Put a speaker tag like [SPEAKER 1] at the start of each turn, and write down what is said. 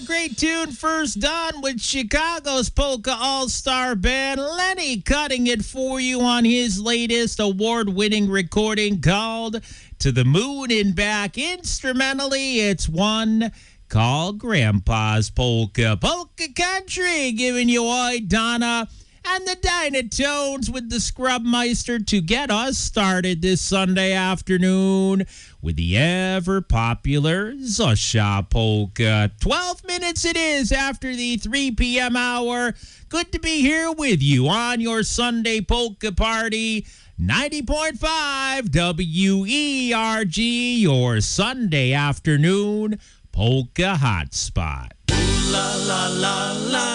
[SPEAKER 1] Great tune first done with Chicago's Polka All-Star Band. Lenny cutting it for you on his latest award-winning recording called To the Moon and Back. Instrumentally, it's one called Grandpa's Polka. Polka Country giving you Oi Donna and the Dynatones with the Scrubmeister to get us started this Sunday afternoon with the ever-popular Zosia Polka. 12 minutes it is after the 3 p.m. hour. Good to be here with you on your Sunday polka party. 90.5 WERG, your Sunday afternoon polka hotspot.
[SPEAKER 2] La la la la